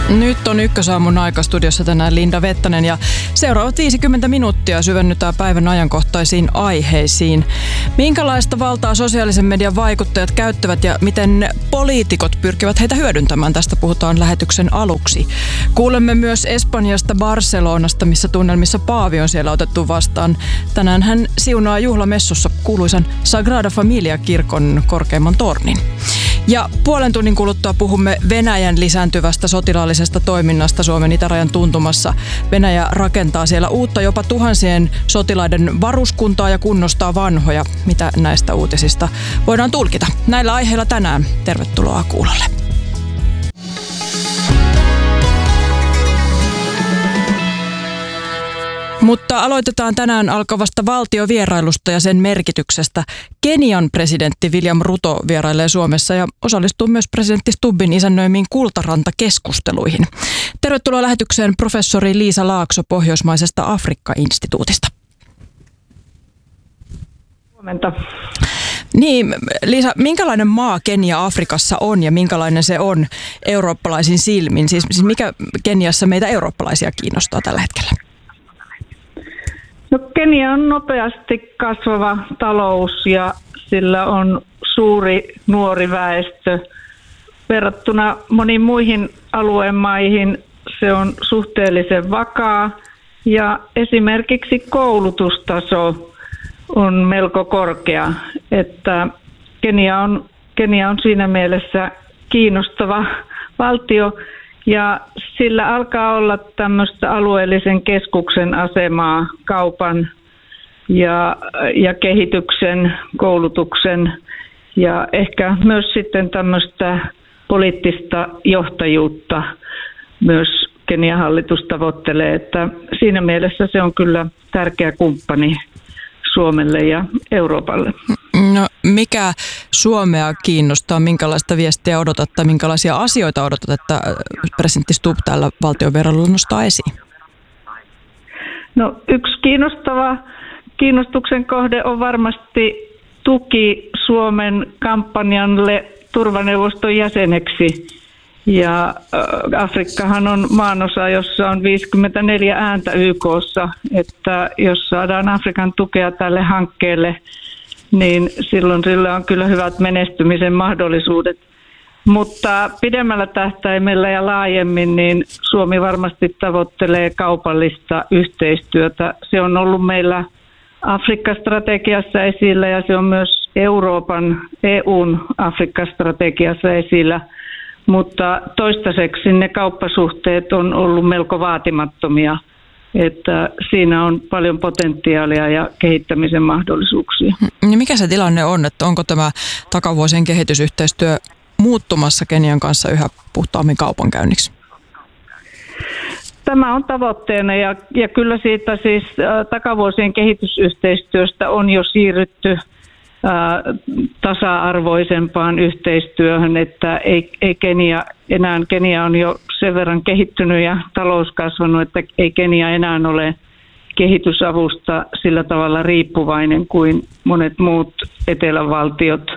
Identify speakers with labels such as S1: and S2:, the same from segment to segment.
S1: Nyt on Ykkösaamun aika studiossa tänään Linda Vettanen ja seuraavat 50 minuuttia syvennytään päivän ajankohtaisiin aiheisiin. Minkälaista valtaa sosiaalisen median vaikuttajat käyttävät ja miten poliitikot pyrkivät heitä hyödyntämään? Tästä puhutaan lähetyksen aluksi. Kuulemme myös Espanjasta Barcelonasta, missä tunnelmissa Paavi on siellä otettu vastaan. Tänään hän siunaa juhlamessussa kuuluisan Sagrada Familia-kirkon korkeimman tornin. Ja puolen tunnin kuluttua puhumme Venäjän lisääntyvästä sotilaallisesta toiminnasta Suomen itärajan tuntumassa. Venäjä rakentaa siellä uutta jopa tuhansien sotilaiden varuskuntaa ja kunnostaa vanhoja. Mitä näistä uutisista voidaan tulkita? Näillä aiheilla tänään. Tervetuloa kuulolle. Mutta aloitetaan tänään alkavasta valtiovierailusta ja sen merkityksestä. Kenian presidentti William Ruto vierailee Suomessa ja osallistuu myös presidentti Stubbin isännöimiin Kultaranta-keskusteluihin. Tervetuloa lähetykseen professori Liisa Laakso Pohjoismaisesta Afrikka-instituutista.
S2: Huomenta.
S1: Niin, Liisa, minkälainen maa Kenia Afrikassa on ja minkälainen se on eurooppalaisin silmin? Siis mikä Keniassa meitä eurooppalaisia kiinnostaa tällä hetkellä?
S2: No, Kenia on nopeasti kasvava talous ja sillä on suuri nuori väestö. Verrattuna moniin muihin alueen maihin se on suhteellisen vakaa ja esimerkiksi koulutustaso on melko korkea. Että Kenia on siinä mielessä kiinnostava valtio. Ja sillä alkaa olla tämmöistä alueellisen keskuksen asemaa kaupan ja kehityksen, koulutuksen ja ehkä myös sitten tämmöistä poliittista johtajuutta myös Kenian hallitus tavoittelee. Että siinä mielessä se on kyllä tärkeä kumppani Suomelle ja Euroopalle.
S1: No, mikä Suomea kiinnostaa? Minkälaista viestiä odotat tai minkälaisia asioita odotat, että presidentti Stubb täällä valtionvierailulla nostaa esiin?
S2: No, yksi kiinnostuksen kohde on varmasti tuki Suomen kampanjalle turvaneuvoston jäseneksi. Ja Afrikkahan on maanosa, jossa on 54 ääntä YK:ssa, että jos saadaan Afrikan tukea tälle hankkeelle, niin silloin sillä on kyllä hyvät menestymisen mahdollisuudet. Mutta pidemmällä tähtäimellä ja laajemmin, niin Suomi varmasti tavoittelee kaupallista yhteistyötä. Se on ollut meillä Afrikka-strategiassa esillä ja se on myös EUn Afrikka-strategiassa esillä. Mutta toistaiseksi ne kauppasuhteet on ollut melko vaatimattomia, että siinä on paljon potentiaalia ja kehittämisen mahdollisuuksia.
S1: Mikä se tilanne on, että onko tämä takavuosien kehitysyhteistyö muuttumassa Kenian kanssa yhä puhtaammin kaupankäynniksi?
S2: Tämä on tavoitteena ja kyllä siitä siis takavuosien kehitysyhteistyöstä on jo siirrytty tasa-arvoisempaan yhteistyöhön, että Kenia on jo sen verran kehittynyt ja talous kasvanut, että ei Kenia enää ole kehitysavusta sillä tavalla riippuvainen kuin monet muut etelävaltiot.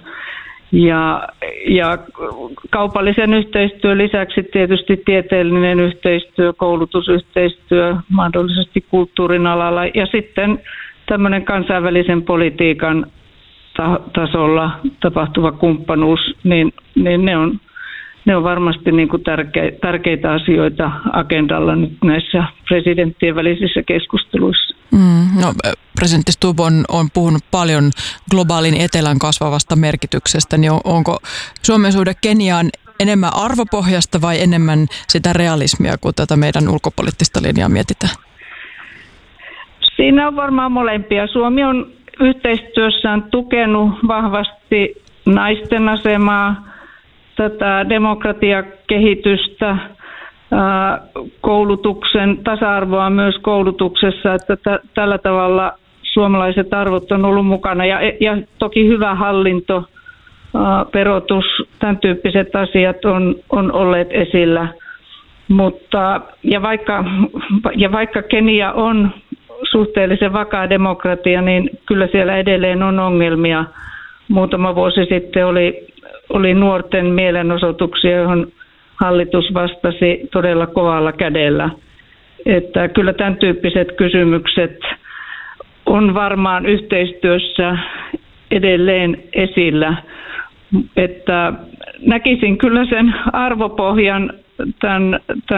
S2: Ja kaupallisen yhteistyön lisäksi tietysti tieteellinen yhteistyö, koulutusyhteistyö, mahdollisesti kulttuurin alalla ja sitten tämmöinen kansainvälisen politiikan tasolla tapahtuva kumppanuus, niin ne on varmasti niin kuin tärkeitä asioita agendalla nyt näissä presidenttien välisissä keskusteluissa.
S1: No, presidentti Stubb on puhunut paljon globaalin etelän kasvavasta merkityksestä, niin onko Suomen suhde Keniaan enemmän arvopohjasta vai enemmän sitä realismia, kun tätä meidän ulkopoliittista linjaa mietitään?
S2: Siinä on varmaan molempia. Suomi on yhteistyössään tukenut vahvasti naisten asemaa, tätä demokratiakehitystä, koulutuksen tasa-arvoa myös koulutuksessa, että tällä tavalla suomalaiset arvot on ollut mukana ja toki hyvä hallinto, verotus, tämän tyyppiset asiat on olleet esillä. Mutta vaikka Kenia on suhteellisen vakaa demokratia, niin kyllä siellä edelleen on ongelmia. Muutama vuosi sitten oli nuorten mielenosoituksia, johon hallitus vastasi todella kovalla kädellä. Että kyllä tämän tyyppiset kysymykset on varmaan yhteistyössä edelleen esillä. Että näkisin kyllä sen arvopohjan tämän